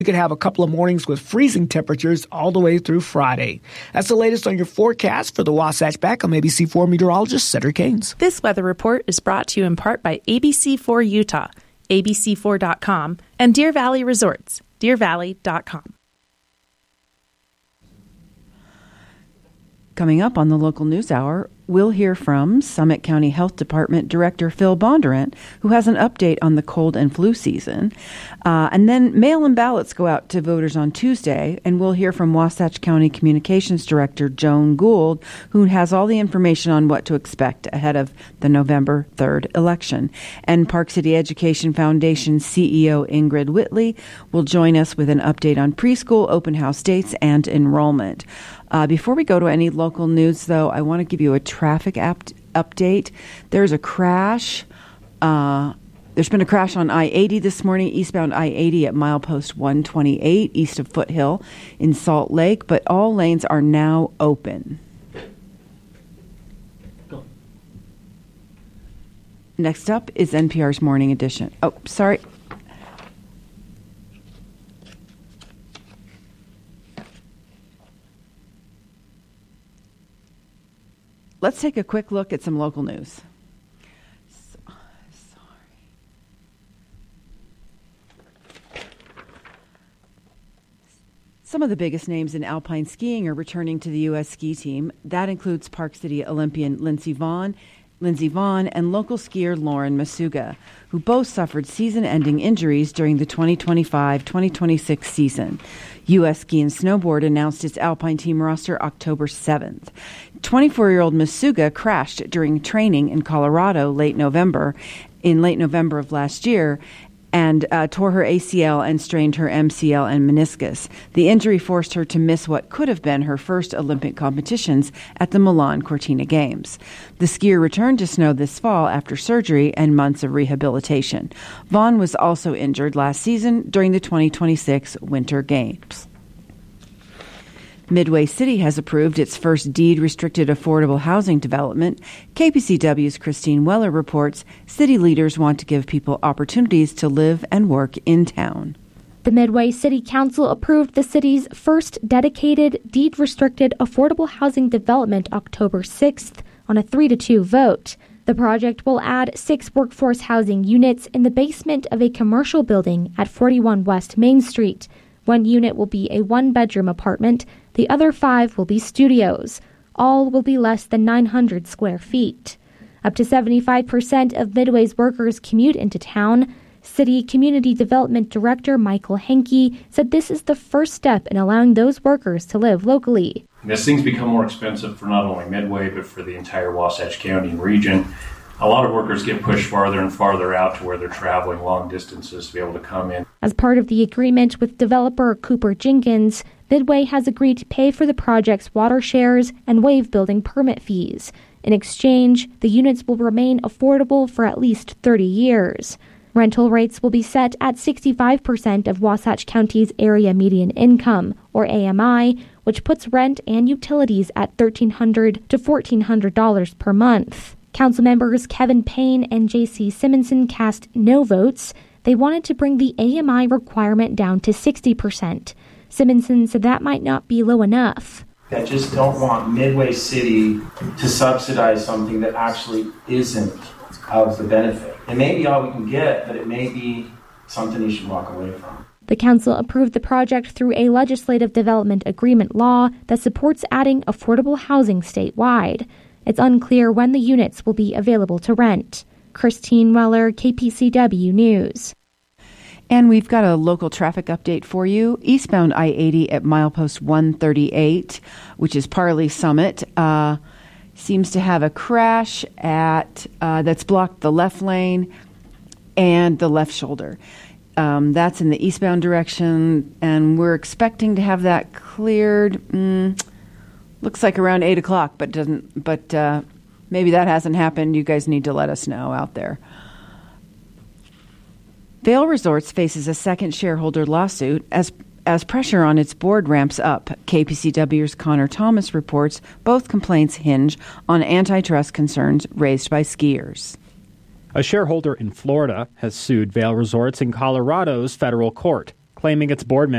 We could have a couple of mornings with freezing temperatures all the way through Friday. That's the latest on your forecast for the Wasatch Back. I'm ABC4 meteorologist Cedric Haynes. This weather report is brought to you in part by ABC4 Utah, abc4.com, and Deer Valley Resorts, deervalley.com. Coming up on the local news hour, we'll hear from Summit County Health Department Director Phil Bondurant, who has an update on the cold and flu season. And then mail-in ballots go out to voters on Tuesday, and we'll hear from Wasatch County Communications Director Joan Gould, who has all the information on what to expect ahead of the November 3rd election. And Park City Education Foundation CEO Ingrid Whitley will join us with an update on preschool open house dates and enrollment. Before we go to any local news, though, I want to give you a traffic update. There's a crash. There's been a crash on I-80 this morning, eastbound I-80 at milepost 128, east of Foothill in Salt Lake, but all lanes are now open. Go. Next up is NPR's Morning Edition. Oh, sorry. Let's take a quick look at some local news. Some of the biggest names in alpine skiing are returning to the U.S. ski team. That includes Park City Olympian Lindsey Vonn, and local skier Lauren Masuga, who both suffered season-ending injuries during the 2025-2026 season. U.S. Ski and Snowboard announced its alpine team roster October 7th. 24-year-old Masuga crashed during training in Colorado in late November of last year, and tore her ACL and strained her MCL and meniscus. The injury forced her to miss what could have been her first Olympic competitions at the Milan Cortina Games. The skier returned to snow this fall after surgery and months of rehabilitation. Vaughn was also injured last season during the 2026 Winter Games. Midway City has approved its first deed-restricted affordable housing development. KPCW's Christine Weller reports city leaders want to give people opportunities to live and work in town. The Midway City Council approved the city's first dedicated deed-restricted affordable housing development October 6th on a 3-2 vote. The project will add 6 workforce housing units in the basement of a commercial building at 41 West Main Street. One unit will be a 1-bedroom apartment. The other 5 will be studios. All will be less than 900 square feet. Up to 75% of Midway's workers commute into town. City Community Development Director Michael Henke said this is the first step in allowing those workers to live locally. As things become more expensive for not only Midway, but for the entire Wasatch County and region, a lot of workers get pushed farther and farther out to where they're traveling long distances to be able to come in. As part of the agreement with developer Cooper Jenkins, Midway has agreed to pay for the project's water shares and waive building permit fees. In exchange, the units will remain affordable for at least 30 years. Rental rates will be set at 65% of Wasatch County's area median income, or AMI, which puts rent and utilities at $1,300 to $1,400 per month. Council members Kevin Payne and J.C. Simonson cast no votes. They wanted to bring the AMI requirement down to 60%. Simonson said that might not be low enough. I just don't want Midway City to subsidize something that actually isn't of the benefit. It may be all we can get, but it may be something you should walk away from. The council approved the project through a legislative development agreement law that supports adding affordable housing statewide. It's unclear when the units will be available to rent. Christine Weller, KPCW News. And we've got a local traffic update for you. Eastbound I-80 at milepost 138, which is Parley Summit, seems to have a crash that's blocked the left lane and the left shoulder. That's in the eastbound direction, and we're expecting to have that cleared. Looks like around 8 o'clock, but doesn't. But maybe that hasn't happened. You guys need to let us know out there. Vail Resorts faces a second shareholder lawsuit as pressure on its board ramps up. KPCW's Connor Thomas reports both complaints hinge on antitrust concerns raised by skiers. A shareholder in Florida has sued Vail Resorts in Colorado's federal court, claiming its board members